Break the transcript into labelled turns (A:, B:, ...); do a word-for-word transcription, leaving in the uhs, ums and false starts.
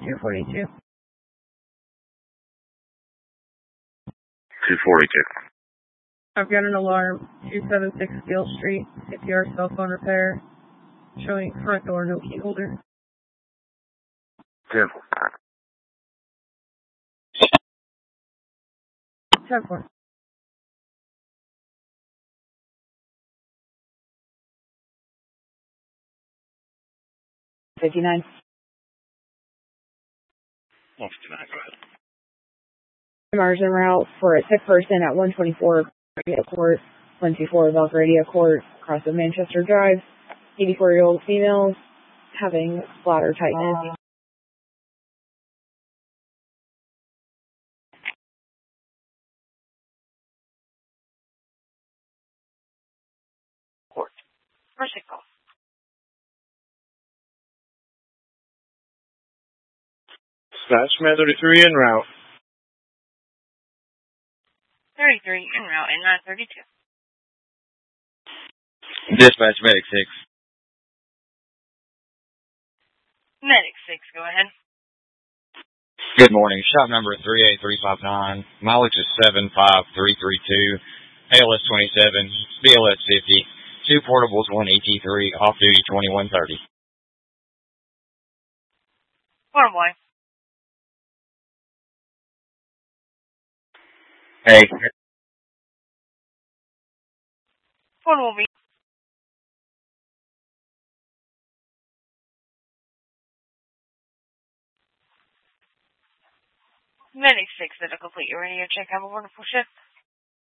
A: two forty-two.
B: two forty-two.
A: I've got an alarm, two seventy-six Gill Street, C P R cell phone repair, showing front door, no key holder.
B: ten.
A: ten four. fifty-nine.
B: one fifty-nine, go ahead.
A: Margin route for a sick person at one twenty-four Radio Court, one twenty-four Velk Radio Court, across of Manchester Drive. eighty-four-year-old female having bladder tightness.
B: Court.
C: Mercy call.
B: Dispatch man thirty-three en route.
C: thirty-three en route and nine thirty-two.
D: Dispatch medic six.
C: Medic six, go ahead.
D: Good morning. Shop number three eight three five nine. Mileage is seven five three three two. A L S twenty-seven. B L S fifty. Two portables, one E T three. Off duty twenty-one thirty.
C: Portable.
D: Hey.
C: Portable B. Medic six, did a complete your radio check. Have a wonderful shift.